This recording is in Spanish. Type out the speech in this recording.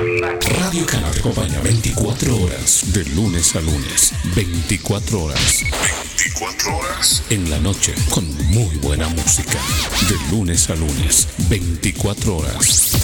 Radio Cana te acompaña 24 horas, de lunes a lunes, 24 horas. 24 horas. En la noche, con muy buena música. De lunes a lunes, 24 horas.